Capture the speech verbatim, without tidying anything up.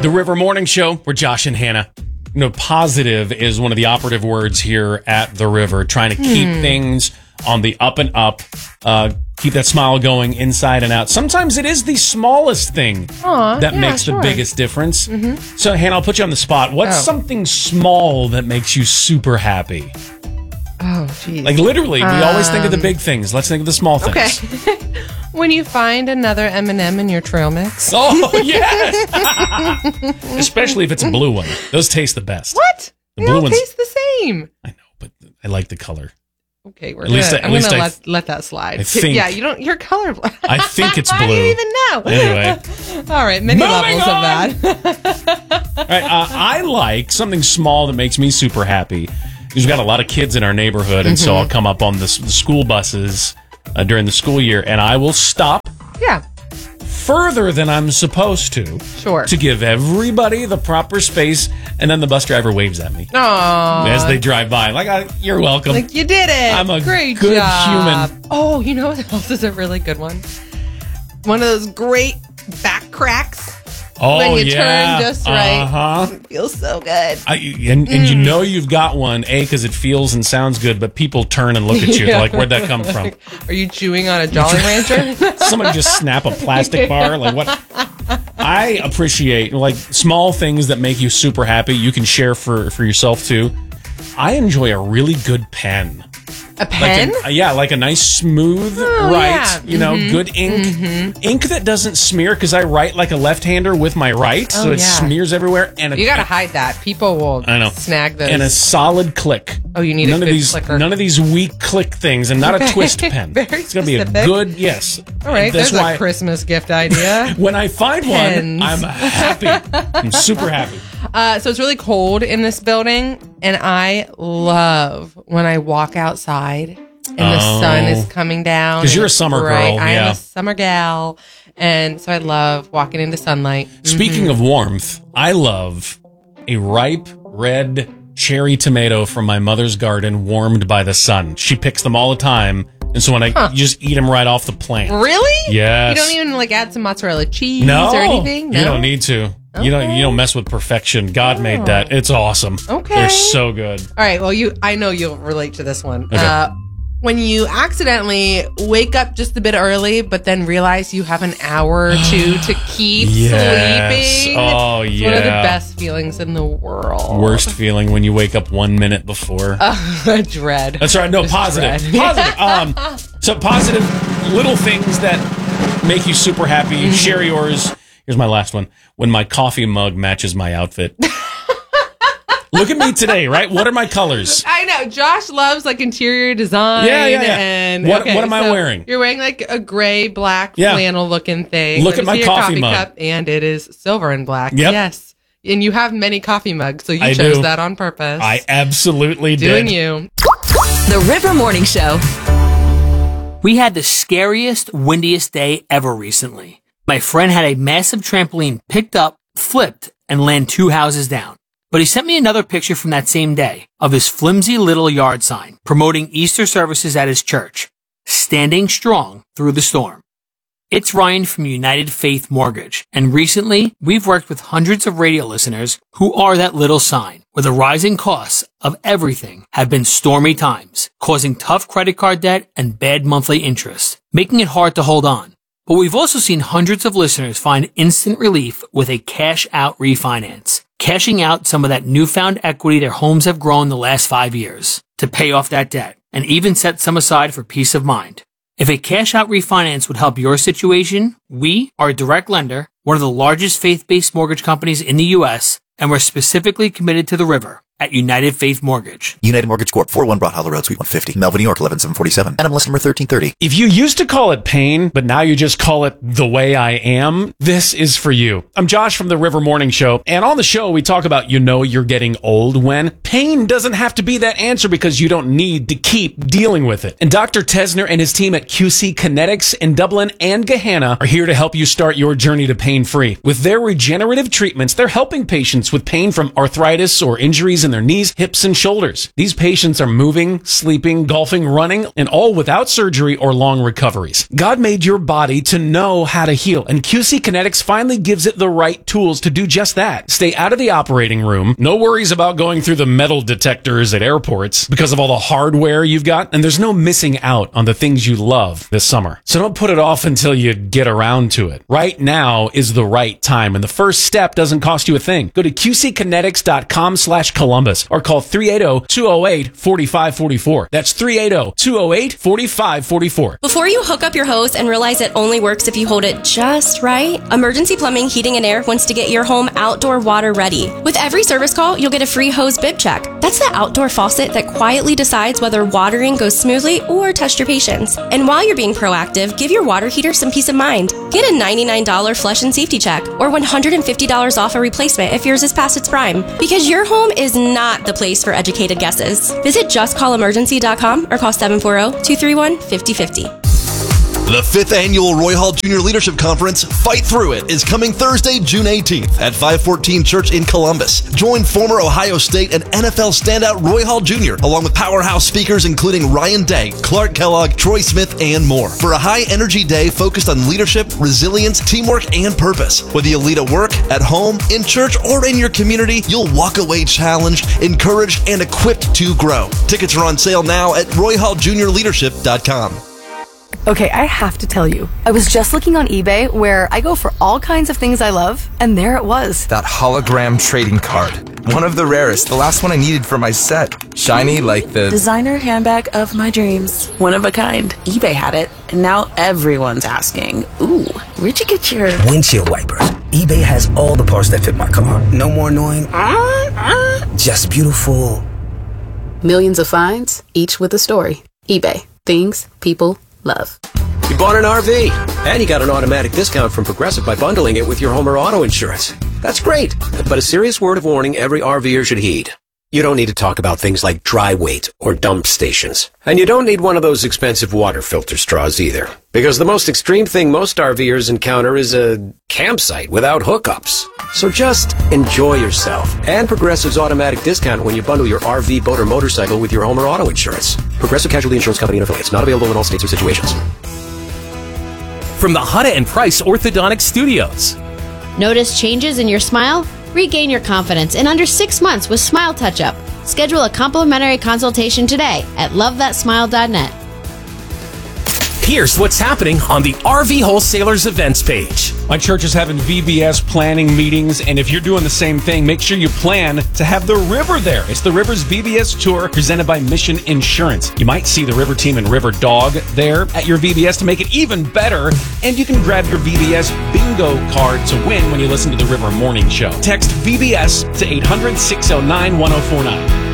The River Morning Show, we're Josh and Hannah. You know, positive is one of the operative words here at The River, trying to keep hmm. things on the up and up, uh, keep that smile going inside and out. Sometimes it is the smallest thing Aww, that yeah, makes sure. the biggest difference. Mm-hmm. So, Hannah, I'll put you on the spot. What's oh. something small that makes you super happy? Oh, geez. Like, literally, we um, always think of the big things. Let's think of the small things. Okay. When you find another M and M in your trail mix. Oh, yes! Especially if it's a blue one. Those taste the best. What? The they blue all ones taste the same. I know, but I like the color. Okay, we're at gonna, least I, I'm at least gonna I, let, let that slide. I think, yeah, you don't. You're colorblind. I think it's blue. How do you even know? Anyway. All right, many Moving levels on. of that. All right, uh, I like something small that makes me super happy. We've got a lot of kids in our neighborhood, and mm-hmm. so I'll come up on the, the school buses uh, during the school year, and I will stop. Yeah. Further than I'm supposed to. Sure. To give everybody the proper space, and then the bus driver waves at me. Aww. As they drive by. Like, I, you're welcome. Like, you did it. I'm a great good job. human. Oh, you know what else is a really good one? One of those great back cracks. Oh, when you yeah. turn just right. Uh-huh. It feels so good. I, and and mm. you know you've got one, A, because it feels and sounds good, but people turn and look at you. Yeah. They're like, where'd that come from? Are you chewing on a Jolly Rancher? Somebody just snap a plastic bar? Like, what? I appreciate, like, small things that make you super happy. You can share for, for yourself, too. I enjoy a really good pen. A pen? Like a, yeah, like a nice smooth oh, write, yeah. you know, mm-hmm. good ink. Mm-hmm. Ink that doesn't smear, because I write like a left-hander with my right, oh, so it yeah. smears everywhere. And a, you gotta hide that. People will I know. snag those. And a solid click. Oh, you need none a of good these, clicker. None of these weak click things, and not okay. a twist pen. Very it's gonna be a specific. good, yes. All right, That's there's why a Christmas gift idea. when I find Pens. one, I'm happy. I'm super happy. Uh, so it's really cold in this building, and I love when I walk outside and the oh. sun is coming down. Because you're a summer bright. girl. I yeah. am a summer gal, and so I love walking into sunlight. Speaking mm-hmm. of warmth, I love a ripe red cherry tomato from my mother's garden warmed by the sun. She picks them all the time, and so when I huh. you just eat them right off the plant. Really? Yes. You don't even like add some mozzarella cheese no, or anything? No, you don't need to. Okay. You don't. You don't mess with perfection. God oh. made that. It's awesome. Okay, they're so good. All right. Well, you. I know you'll relate to this one. Okay. Uh, when you accidentally wake up just a bit early, but then realize you have an hour or two to keep yes. sleeping. Oh, it's yeah. one of the best feelings in the world. Worst feeling when you wake up one minute before. Uh, dread. That's right. No, Just positive. Dread. Positive. Um, so positive little things that make you super happy. Mm-hmm. Share yours. Here's my last one. When my coffee mug matches my outfit. Look at me today, right? What are my colors? I know. Josh loves like interior design. Yeah, yeah, yeah. And, what, okay, what am I so wearing? You're wearing like a gray, black yeah. flannel looking thing. Look Let at me my see your coffee, coffee mug. cup, and it is silver and black. Yep. Yes. And you have many coffee mugs, so you I chose do. that on purpose. I absolutely Doing did. you. The River Morning Show. We had the scariest, windiest day ever recently. My friend had a massive trampoline picked up, flipped, and land two houses down. But he sent me another picture from that same day of his flimsy little yard sign promoting Easter services at his church, standing strong through the storm. It's Ryan from United Faith Mortgage, and recently we've worked with hundreds of radio listeners who are that little sign, where the rising costs of everything have been stormy times, causing tough credit card debt and bad monthly interest, making it hard to hold on. But we've also seen hundreds of listeners find instant relief with a cash-out refinance, cashing out some of that newfound equity their homes have grown the last five years to pay off that debt, and even set some aside for peace of mind. If a cash-out refinance would help your situation, we are a direct lender, one of the largest faith-based mortgage companies in the U S, and we're specifically committed to the river at United Faith Mortgage. United Mortgage Corp, four oh one Broad Hollow Road, Suite one fifty, Melville, New York, eleven seven forty-seven. N M L S number thirteen thirty. If you used to call it pain, but now you just call it the way I am, this is for you. I'm Josh from the River Morning Show, and on the show we talk about, you know, you're getting old when pain doesn't have to be that answer because you don't need to keep dealing with it. And Doctor Tesner and his team at Q C Kinetics in Dublin and Gahanna are here to help you start your journey to pain-free. With their regenerative treatments, they're helping patients with pain from arthritis or injuries in their knees, hips, and shoulders. These patients are moving, sleeping, golfing, running, and all without surgery or long recoveries. God made your body to know how to heal, and Q C Kinetics finally gives it the right tools to do just that. Stay out of the operating room. No worries about going through the metal detectors at airports because of all the hardware you've got, and there's no missing out on the things you love this summer. So don't put it off until you get around to it. Right now is the right time, and the first step doesn't cost you a thing. Go to Q C kinetics dot com slash Columbus or call three eight zero, two zero eight, four five four four. That's three eight zero, two zero eight, four five four four. Before you hook up your hose and realize it only works if you hold it just right, Emergency Plumbing, Heating, and Air wants to get your home outdoor water ready. With every service call, you'll get a free hose bib check. That's the outdoor faucet that quietly decides whether watering goes smoothly or test your patience. And while you're being proactive, give your water heater some peace of mind. Get a ninety-nine dollars flush and safety check or one hundred fifty dollars off a replacement if yours is past its prime. Because your home is not the place for educated guesses. Visit just call emergency dot com or call seven four zero, two three one, five zero five zero. The fifth annual Roy Hall Junior Leadership Conference, Fight Through It, is coming Thursday, June eighteenth at five fourteen Church in Columbus. Join former Ohio State and N F L standout Roy Hall Junior, along with powerhouse speakers including Ryan Day, Clark Kellogg, Troy Smith, and more, for a high-energy day focused on leadership, resilience, teamwork, and purpose. Whether you lead at work, at home, in church, or in your community, you'll walk away challenged, encouraged, and equipped to grow. Tickets are on sale now at roy hall junior leadership dot com. Okay, I have to tell you, I was just looking on eBay where I go for all kinds of things I love, and there it was. That hologram trading card. One of the rarest, the last one I needed for my set. Shiny like the designer handbag of my dreams. One of a kind. eBay had it, and now everyone's asking, ooh, where'd you get your windshield wipers? eBay has all the parts that fit my car. No more annoying, uh, uh. just beautiful. Millions of finds, each with a story. eBay. Things people love. You bought an R V, and you got an automatic discount from Progressive by bundling it with your home or auto insurance. That's great, but a serious word of warning every RVer should heed. You don't need to talk about things like dry weight or dump stations. And you don't need one of those expensive water filter straws either. Because the most extreme thing most RVers encounter is a campsite without hookups. So just enjoy yourself. And Progressive's automatic discount when you bundle your R V, boat, or motorcycle with your home or auto insurance. Progressive Casualty Insurance Company and affiliates. Not available in all states or situations. From the Huda and Price Orthodontic Studios. Notice changes in your smile? Regain your confidence in under six months with Smile Touch-Up. Schedule a complimentary consultation today at love that smile dot net. Here's what's happening on the R V Wholesalers events page. My church is having V B S planning meetings, and if you're doing the same thing, make sure you plan to have the river there. It's the Rivers V B S Tour presented by Mission Insurance. You might see the River Team and River Dog there at your V B S to make it even better, and you can grab your V B S bingo card to win when you listen to the River Morning Show. Text V B S to eight hundred, six oh nine, one oh four nine.